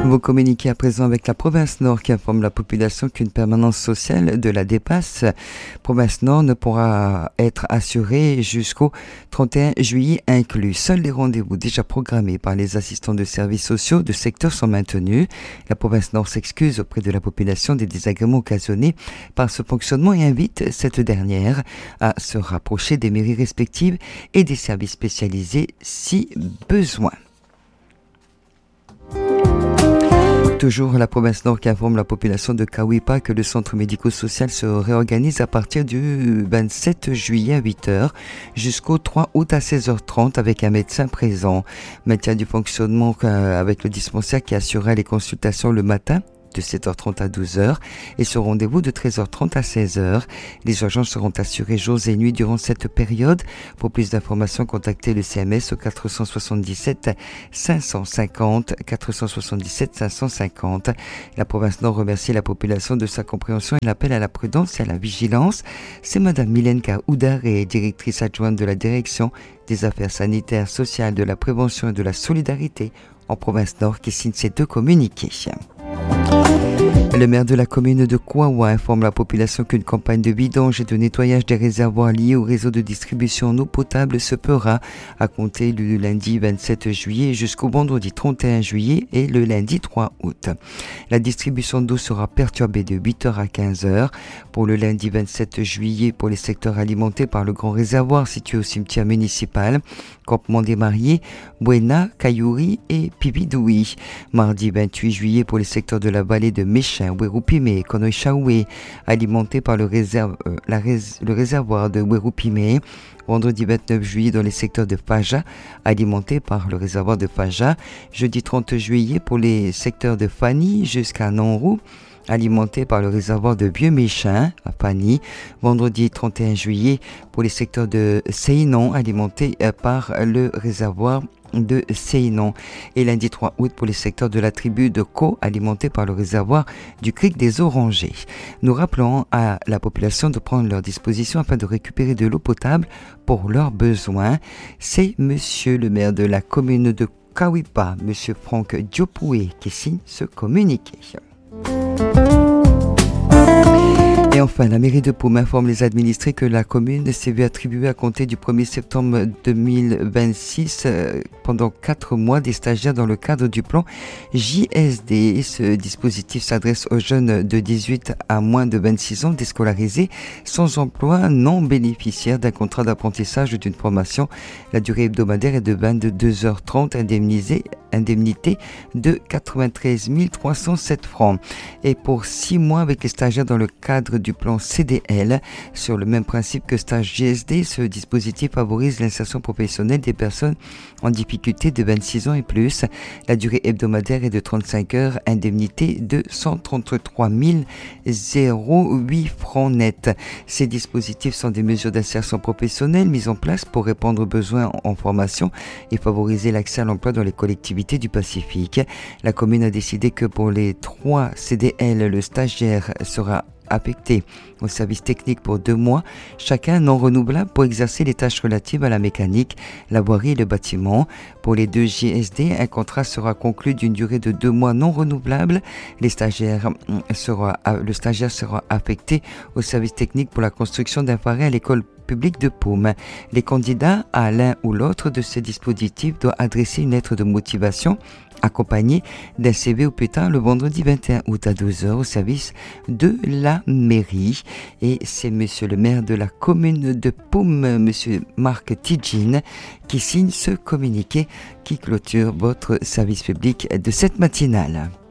Vous communiquez à présent avec la province Nord qui informe la population qu'une permanence sociale de la dépasse province Nord ne pourra être assurée jusqu'au 31 juillet inclus. Seuls les rendez-vous déjà programmés par les assistants de services sociaux de secteur sont maintenus. La province Nord s'excuse auprès de la population des désagréments occasionnés par ce fonctionnement et invite cette dernière à se rapprocher des mairies respectives et des services spécialisés si besoin. Toujours la province Nord qui informe la population de Kawipa que le centre médico-social se réorganise à partir du 27 juillet à 8h jusqu'au 3 août à 16h30 avec un médecin présent. Maintien du fonctionnement avec le dispensaire qui assurera les consultations le matin de 7h30 à 12h et ce rendez-vous de 13h30 à 16h. Les urgences seront assurées jours et nuits durant cette période. Pour plus d'informations, contactez le CMS au 477 550 477 550. La province Nord remercie la population de sa compréhension et l'appel à la prudence et à la vigilance. C'est Madame Milenka Oudaré, directrice adjointe de la direction des affaires sanitaires, sociales, de la prévention et de la solidarité en province Nord qui signe ces deux communiqués. Le maire de la commune de Kouawa informe la population qu'une campagne de vidange et de nettoyage des réservoirs liés au réseau de distribution en eau potable se fera à compter le lundi 27 juillet jusqu'au vendredi 31 juillet et le lundi 3 août. La distribution d'eau sera perturbée de 8h à 15h. Pour le lundi 27 juillet, pour les secteurs alimentés par le grand réservoir situé au cimetière municipal, Campement des Mariés, Buena, Kayouri et Pibidoui. Mardi 28 juillet pour les secteurs de la vallée de Méchin, Werupime et Konoichaoué, alimentés par le réservoir de Werupime. Vendredi 29 juillet dans les secteurs de Faja, alimentés par le réservoir de Faja. Jeudi 30 juillet pour les secteurs de Fani jusqu'à Nanrou, alimenté par le réservoir de Vieux-Méchin à Fani. Vendredi 31 juillet pour les secteurs de Seinon, alimentés par le réservoir de Seinon. Et lundi 3 août pour les secteurs de la tribu de Ko, alimentés par le réservoir du Cric des Orangers. Nous rappelons à la population de prendre leurs dispositions afin de récupérer de l'eau potable pour leurs besoins. C'est monsieur le maire de la commune de Kawipa, monsieur Franck Diopoué, qui signe ce communiqué. Et enfin, la mairie de Paume informe les administrés que la commune s'est vue attribuer à compter du 1er septembre 2026 pendant 4 mois des stagiaires dans le cadre du plan JSD. Ce dispositif s'adresse aux jeunes de 18 à moins de 26 ans déscolarisés sans emploi non bénéficiaires d'un contrat d'apprentissage ou d'une formation. La durée hebdomadaire est de 22h30 indemnité de 93 307 francs. Et pour 6 mois avec les stagiaires dans le cadre du plan CDL, sur le même principe que stage JSD, ce dispositif favorise l'insertion professionnelle des personnes en difficulté de 26 ans et plus. La durée hebdomadaire est de 35 heures, indemnité de 133 008 francs nets. Ces dispositifs sont des mesures d'insertion professionnelle mises en place pour répondre aux besoins en formation et favoriser l'accès à l'emploi dans les collectivités du Pacifique. La commune a décidé que pour les 3 CDL, le stagiaire sera affecté au service technique pour 2 mois, chacun non renouvelable pour exercer les tâches relatives à la mécanique, la voirie et le bâtiment. Pour les 2 JSD, un contrat sera conclu d'une durée de 2 mois non renouvelable. Le stagiaire sera affecté au service technique pour la construction d'un foyer à l'école publique de Paume. Les candidats à l'un ou l'autre de ces dispositifs doivent adresser une lettre de motivation accompagnée d'un CV au plus tard le vendredi 21 août à 12h au service de la mairie. Et c'est monsieur le maire de la commune de Paume, monsieur Marc Tidjine, qui signe ce communiqué qui clôture votre service public de cette matinale.